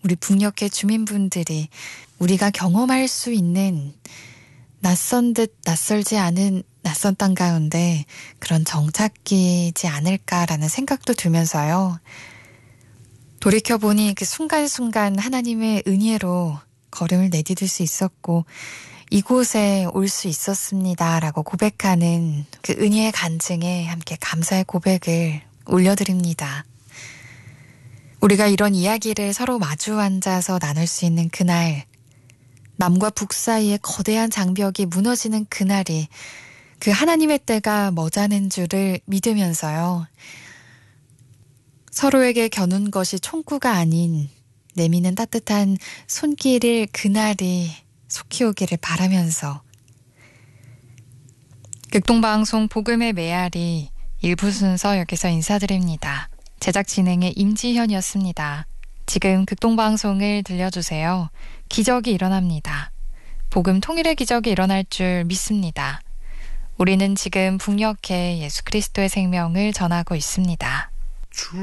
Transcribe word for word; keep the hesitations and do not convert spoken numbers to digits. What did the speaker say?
우리 북녘의 주민분들이 우리가 경험할 수 있는 낯선 듯 낯설지 않은 낯선 땅 가운데 그런 정착기지 않을까라는 생각도 들면서요. 돌이켜보니 그 순간순간 하나님의 은혜로 걸음을 내디딜 수 있었고 이곳에 올 수 있었습니다라고 고백하는 그 은혜의 간증에 함께 감사의 고백을 올려드립니다. 우리가 이런 이야기를 서로 마주 앉아서 나눌 수 있는 그날, 남과 북 사이의 거대한 장벽이 무너지는 그날이 그 하나님의 때가 머자는 줄을 믿으면서요. 서로에게 겨눈 것이 총구가 아닌 내미는 따뜻한 손길일 그날이 속히 오기를 바라면서 극동방송 복음의 메아리 일부 순서 여기서 인사드립니다. 제작 진행의 임지현이었습니다. 지금 극동방송을 들려주세요. 기적이 일어납니다. 복음 통일의 기적이 일어날 줄 믿습니다. 우리는 지금 북녘에 예수 그리스도의 생명을 전하고 있습니다.